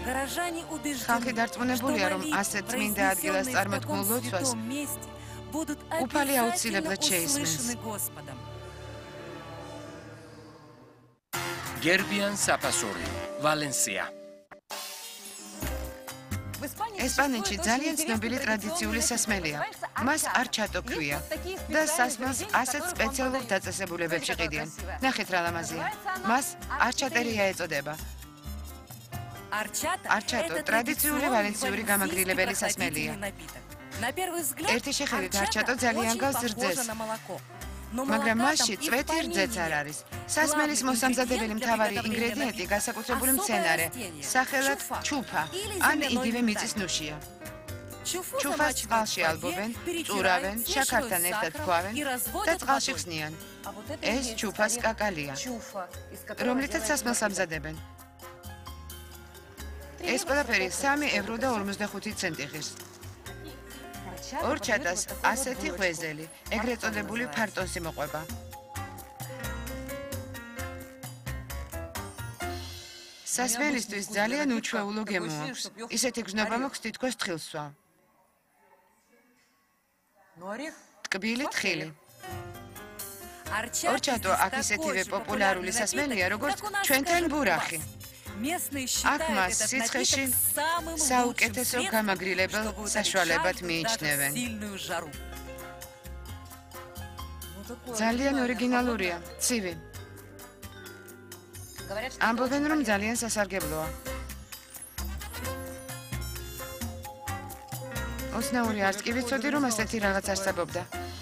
ხალხი დარწმუნებულია, რომ ასეთ წმინდა ადგილას წარმოქმნილ ლოცვას უფალი აუცილებლად შეისმენს. გერბიან საფასური, ვალენსია. ესპანეთში ძალიან ცნობილი ტრადიციული სასმელია. მას არჩატო ქვია და სასმელს ასეთ სპეციალურ დაწესებულებებში ყიდიან. ნახეთ რა ლამაზია. მას არჩატერია ეწოდება. არჩატო ტრადიციული ვალენსიური გამაგრილებელი სასმელია. ერთი შეხედვით არჩატო ძალიან გავს რძეს. მაგრამ მასში წვეთი რძეც არ არის. სასმელის მოსამზადებელი მთავარი ინგრედიენტი განსაკუთრებული მცენარე, სახელად ჩუფა, ან იგივე მიწის ნუშია. ჩუფას წყალში ალბობენ, წურავენ, შაქართან ერთად ქვავენ და წყალში ხსნიან. ეს ჩუფას კაკალია, რომლითაც სასმელს ამზადებენ. ეს ყველაფერი 3 ევრო და 55 ღირს. ორჩატას ასეთი ღვეზელი, ეგრეთ წოდებული ფარტონსი მოყვება. სასმელისთვის ძალიან უჩვეულო გემო აქვს. ისეთი გზნობა მაქვს თითქოს თხილსვა. ტკბილი თხილი. ორჩატო აქ ისეთივე პოპულარული სასმელია, როგორც ჩვენთან ბურახი. აქ მას სიცხეში საუკეთესო გამაგრილებელ საშუალებად მიიჩნევენ. ძალიან ორიგინალურია, ცივი. ამბობენ, რომ ძალიან სასარგებლოა. ოცნაური არც კი ვიცოდი, რომ ასეთი რაღაც არსებობდა.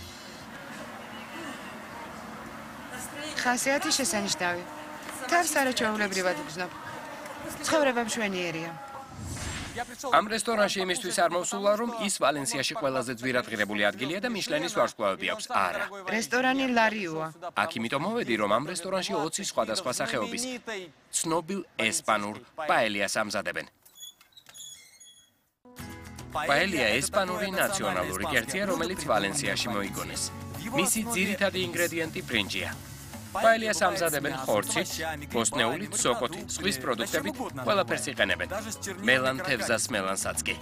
ხასიათი შესანიშნავი. თავს არაჩვეულებრივად გრძნობ. ცხოვრება მშვენიერია. ამ რესტორანში იმისთვის არ მოვსულა, რომ ის ვალენსიაში ყველაზე ძვირადღირებული ადგილია და მიშლენის ვარსკვლავები აქვს. არა. რესტორანი ლარიოა. აქ იმიტომ მოვედი, რომ ამ რესტორანში 20 სხვადასხვა სახეობის ცნობილ ესპანურ პაელიას ამზადებენ. პაელია ესპანური ნაციონალური კერძია, რომელიც ვალენსიაში მოიგონეს. მისი ძირითადი ინგრედიენტი ბრინჯია. პაელიას ამზადებენ ხორცით, ბოსტნეულით, სოკოთით, ზღვის პროდუქტებით, ყველაფერს იყენებენ. მელან თევზას მელანსაც კი.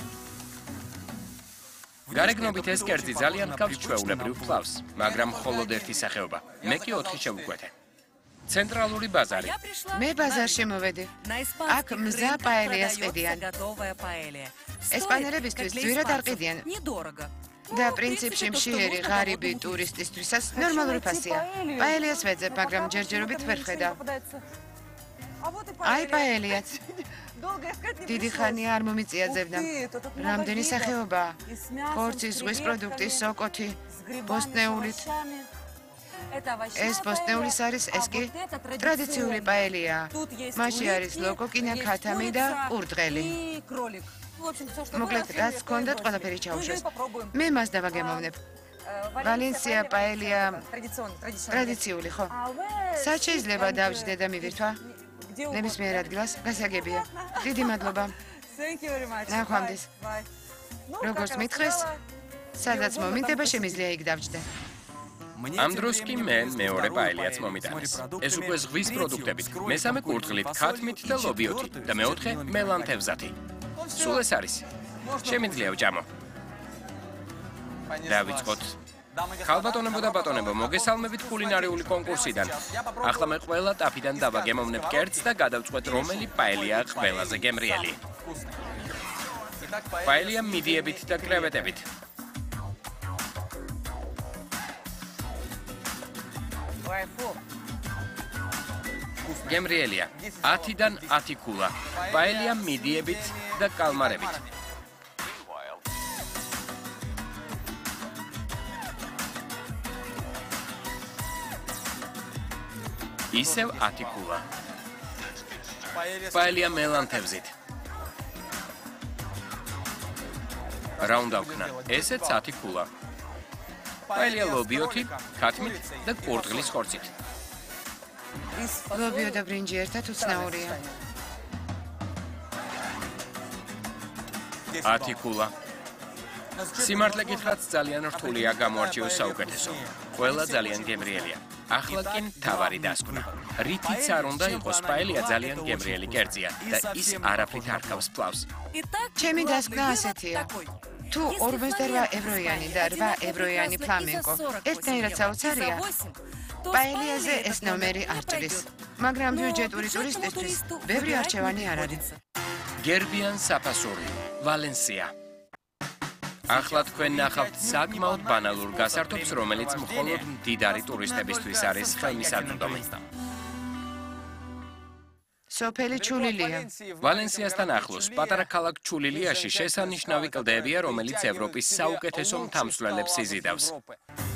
გარეგნობით ეს კერძი ძალიან ჰგავს ჩვეულებრივ ფლავს, მაგრამ მხოლოდ ერთი სახეობა. მე კი 4 შევუკვეთე. ცენტრალური ბაზარი. მე ბაზარში მოვედი. აქ მზა პაელიას ყიდიან. ესპანელებისთვის ძვირად არ ყიდიან. და პრინციპში მშიერი ღარიბი ტურისტისთვისაც ნორმალური ფასია. პაელიას ვეძებ, მაგრამ ჯერჯერობით ვერ ვხედავ. აი პაელიაც. დიდი ხანია არ მომიწია ძებნა. რამდენი სახეობაა? ხორცი, ზღვის პროდუქტი, სოკოთი, ბოსტნეულით. ეს ბოსტნეულის არის, ეს კი ტრადიციული პაელიაა. მასში არის ლოკოკინა, ქათამი და ყურდღელი. მოკლედ, რაც გქონდათ, ყველაფერი ჩაუშვეს. მე მას დავაგემოვნებ. ვალენსია პაელია ტრადიციული, ხო? სად შეიძლება დავჯდე და მივირთვა? ნებისმიერ ადგილას გასაგებია. დიდი მადლობა. ნახვამდის. როგორც მითხრეს, სადაც მომინდება, შემიძლია იქ დავჯდე. ამ დროს კი მე მეორე პაელიაც მომიტანეს. ეს უკვე ზღვის პროდუქტებით, მესამე ყურდღლით, ქათმით და ლობიოთით და მეოთხე მელან თევზათი. სულ ეს არის. შემიძლია ვჭამო. დავიწყოთ. ხალბატონებო და ბატონებო, მოგესალმებით კულინარიული კონკურსიდან. ახლა მე ყველა ტაფიდან დავაგემოვნებ კერძს და გადავწყვეტ, რომელი პაელიაა ყველაზე გემრიელი. პაელია მიდიებით და კრევეტებით. გემრიელია. 10-დან 10 ქულა. პაელია მიდიებით და კალმარებით. ისევ 10 ქულა. პაელია მელან თევზით. რა უნდა ვქნა? ესეც 10 ქულა. პაელია ლობიოთი, ქათმით და ყურდღლის ხორცით. ლობიო და ბრინჯი ერთად უცნაურია. 10 ქულა. სიმართლე გითხრათ, ძალიან რთულია გამოარჩიოს საუკეთესო. ყველა ძალიან გემრიელია. ახლა კი თავარი დასკვნა. რითიც არ უნდა იყოს, პაელია ძალიან გემრიელი კერძია და ის არაფრით არ ქავს ფლავს. ჩემი დასკვნა ასეთია. თუ 48 ევროიანი და 8 ევროიანი ფლამენკო ერთნაირად საოცარია, პაელიაზე ეს ნომერი არ ჭრის. მაგრამ ბიუჯეტური ტურისტისთვის ბევრი არჩევანი არ არის. გერბიან საფასური, ვალენსია. ახლა თქვენ ნახავთ საკმაოდ ბანალურ გასართობს, რომელიც მხოლოდ მდიდარი ტურისტებისთვის არის ხელმისაწვდომი. სოფელი ჩულილია. ვალენსიასთან ახლოს, პატარა ქალაქ ჩულილიაში შესანიშნავი კლდეებია, რომელიც ევროპის საუკეთესო მთამსვლელებს იზიდავს.